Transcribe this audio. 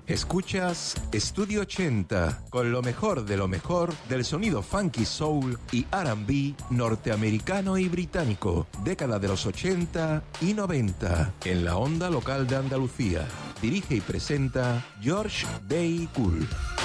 Escuchas Estudio 80, con lo mejor de lo mejor del sonido funky soul y R&B norteamericano y británico, década de los 80 y 90, en la onda local de Andalucía. Dirige y presenta George Day Cool.